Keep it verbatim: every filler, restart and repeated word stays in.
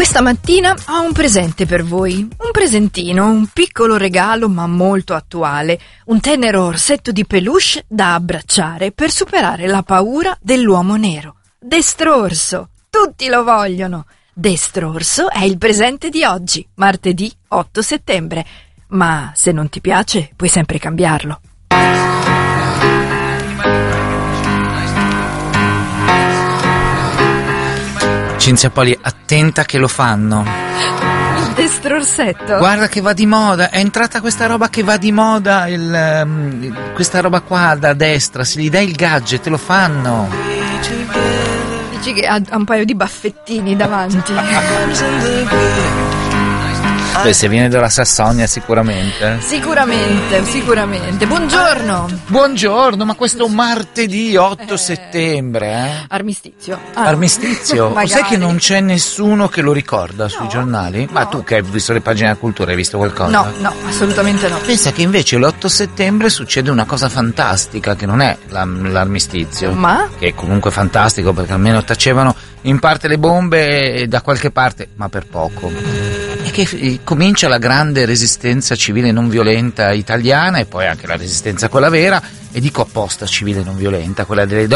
Questa mattina ho un presente per voi, un presentino, un piccolo regalo ma molto attuale, un tenero orsetto di peluche da abbracciare per superare la paura dell'uomo nero. Destrorso, tutti lo vogliono. Destrorso è il presente di oggi, martedì otto settembre, ma se non ti piace puoi sempre cambiarlo. Cinzia Poli, attenta che lo fanno. Il destrorsetto? Guarda che va di moda, è entrata questa roba che va di moda, il, um, questa roba qua da destra, se gli dai il gadget lo fanno. Dici che ha un paio di baffettini davanti. Beh, se viene dalla Sassonia sicuramente. Sicuramente, sicuramente. Buongiorno. Buongiorno, ma questo è un martedì otto settembre, eh? Armistizio. Ah, Armistizio? magari. Sai che non c'è nessuno che lo ricorda sui No, giornali? Ma no. tu che hai visto le pagine della cultura, hai visto qualcosa? No, no, assolutamente no. Pensa che invece l'otto settembre succede una cosa fantastica, che non è la- l'armistizio. Ma? Che è comunque fantastico, perché almeno tacevano in parte le bombe da qualche parte, ma per poco. E che eh, comincia la grande resistenza civile non violenta italiana, e poi anche la resistenza quella vera, e dico apposta civile non violenta, quella delle donne.